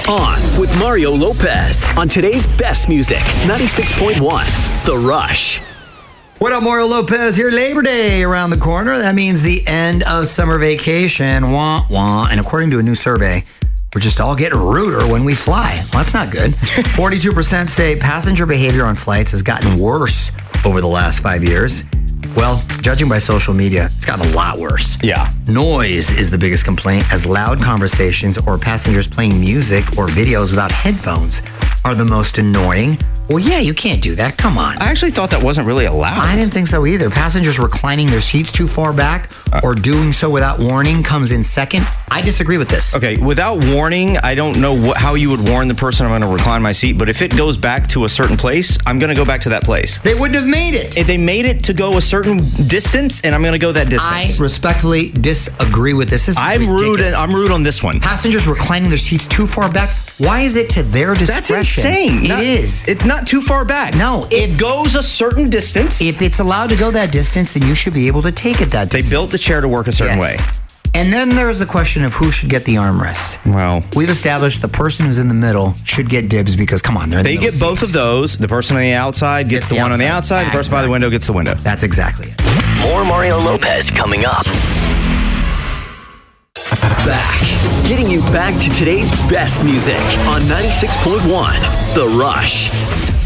On with Mario Lopez on today's best music, 96.1, The Rush. What up, Mario Lopez here. Labor Day around the corner. That means the end of summer vacation. Wah, wah. And according to a new survey, we're just all getting ruder when we fly. Well, that's not good. 42% say passenger behavior on flights has gotten worse over the last 5 years. Well, judging by social media, it's gotten a lot worse. Yeah. Noise is the biggest complaint, as loud conversations or passengers playing music or videos without headphones are the most annoying. Well, yeah, you can't do that. Come on. I actually thought that wasn't really allowed. I didn't think so either. Passengers reclining their seats too far back or doing so without warning comes in second. I disagree with this. Okay, without warning, I don't know how you would warn the person I'm going to recline my seat, but if it goes back to a certain place, I'm going to go back to that place. They wouldn't have made it. If they made it to go a certain distance, and I'm going to go that distance. I respectfully disagree with this. I'm rude on this one. Passengers reclining their seats too far back. Why is it to their discretion? That's insane. It is. It's not too far back. No. It goes a certain distance. If it's allowed to go that distance, then you should be able to take it that distance. They built the chair to work a certain way. And then there's the question of who should get the armrests. Well, we've established the person who's in the middle should get dibs because, come on, they're in the middle. They get both of those. The person on the outside gets the one on the outside. The person by the window gets the window. That's exactly it. More Mario Lopez coming up. Back. Getting you back to today's best music on 96.1, The Rush.